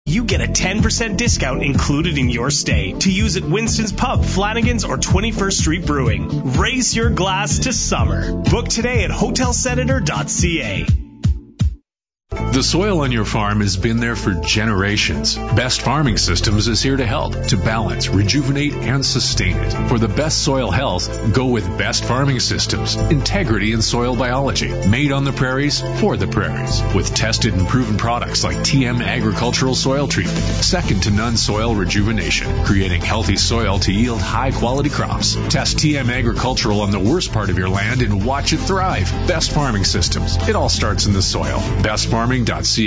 You get a 10% discount included in your stay to use at Winston's Pub, Flanagan's, or 21st Street Brewing. Raise your glass to summer. Book today at hotelsenator.ca. The soil on your farm has been there for generations. Best Farming Systems is here to help, to balance, rejuvenate, and sustain it. For the best soil health, go with Best Farming Systems. Integrity in soil biology. Made on the prairies, for the prairies. With tested and proven products like TM Agricultural Soil Treatment. Second to none soil rejuvenation. Creating healthy soil to yield high-quality crops. Test TM Agricultural on the worst part of your land and watch it thrive. Best Farming Systems. It all starts in the soil. BestFarming.ca.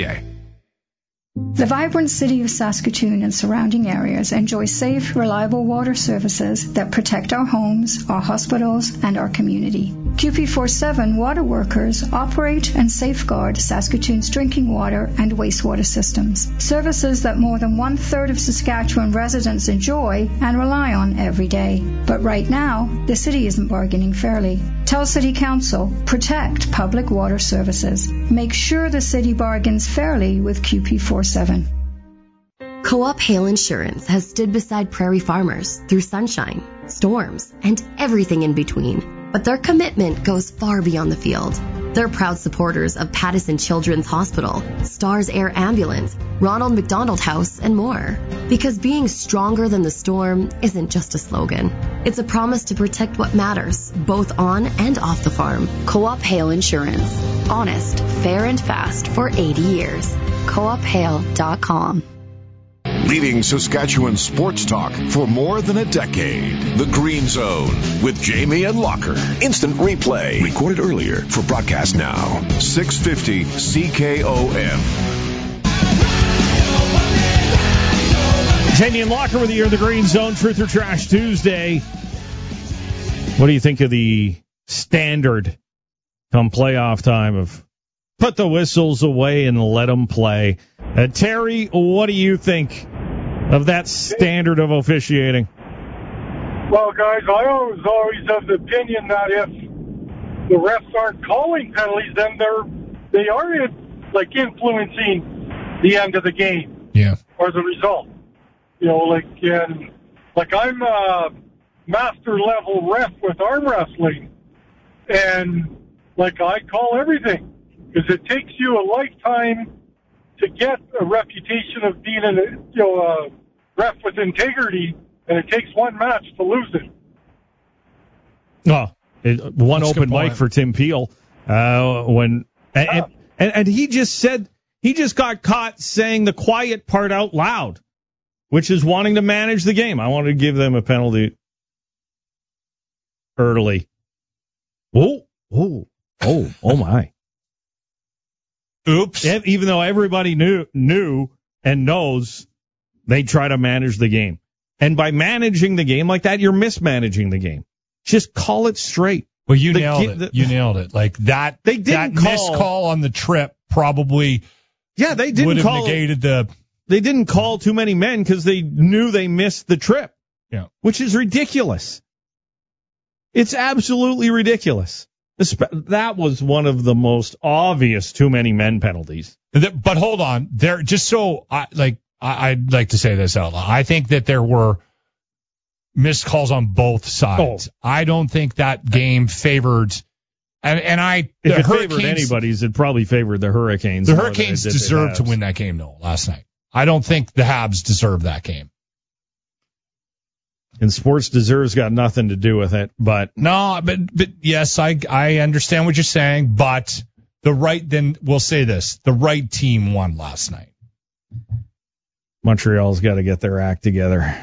The vibrant city of Saskatoon and surrounding areas enjoy safe, reliable water services that protect our homes, our hospitals, and our community. QP47 water workers operate and safeguard Saskatoon's drinking water and wastewater systems, services that more than 1/3 of Saskatchewan residents enjoy and rely on every day. But right now, the city isn't bargaining fairly. Tell City Council, protect public water services. Make sure the city bargains fairly with QP47. Co-op Hale Insurance has stood beside prairie farmers through sunshine, storms, and everything in between. But their commitment goes far beyond the field. They're proud supporters of Pattison Children's Hospital, Stars Air Ambulance, Ronald McDonald House, and more. Because being stronger than the storm isn't just a slogan. It's a promise to protect what matters, both on and off the farm. Co-op Hale Insurance. Honest, fair, and fast for 80 years. CoopHale.com. Leading Saskatchewan sports talk for more than a decade. The Green Zone with Jamie and Locker. Instant replay. Recorded earlier for broadcast now. 650 CKOM. Jamie and Locker with you here in the Green Zone. Truth or Trash Tuesday. What do you think of the standard come playoff time of put the whistles away and let them play? Terry, what do you think of that standard of officiating? Well, guys, I always have the opinion that if the refs aren't calling penalties, then they are influencing the end of the game. Yeah. Or the result. You know, like I'm a master level ref with arm wrestling, and I call everything because it takes you a lifetime to get a reputation of being a ref with integrity, and it takes one match to lose it. Oh, one That's open mic for Tim Peel and he just got caught saying the quiet part out loud, which is wanting to manage the game. I wanted to give them a penalty early. Oh my. Oops. Even though everybody knew and knows, they try to manage the game. And by managing the game like that, you're mismanaging the game. Just call it straight. Well, you nailed it. You nailed it. Like that. They didn't that missed call on the trip probably. Yeah, they didn't would have negated the. They didn't call too many men because they knew they missed the trip. Yeah. Which is ridiculous. It's absolutely ridiculous. That was one of the most obvious too many men penalties. But hold on, I'd like to say this out loud. I think that there were missed calls on both sides. Oh. I don't think that game favored. If it favored anybody's, it probably favored the Hurricanes. The Hurricanes deserved to win that game, though, last night. I don't think the Habs deserved that game. And sports deserves got nothing to do with it, but yes, I understand what you're saying, but then we'll say this, the right team won last night. Montreal's got to get their act together.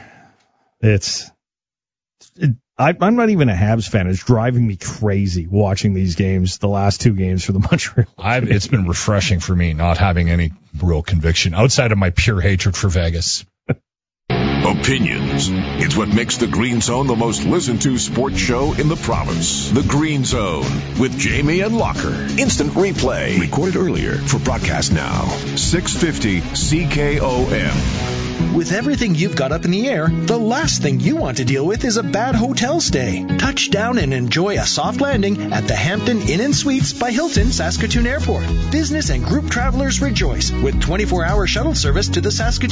I'm not even a Habs fan. It's driving me crazy watching these games, the last two games for the Montreal. It's been refreshing for me not having any real conviction outside of my pure hatred for Vegas. Opinions. It's what makes the Green Zone the most listened to sports show in the province. The Green Zone with Jamie and Locker. Instant replay. Recorded earlier for broadcast now. 650 CKOM. With everything you've got up in the air, the last thing you want to deal with is a bad hotel stay. Touch down and enjoy a soft landing at the Hampton Inn & Suites by Hilton Saskatoon Airport. Business and group travelers rejoice with 24-hour shuttle service to the Saskatoon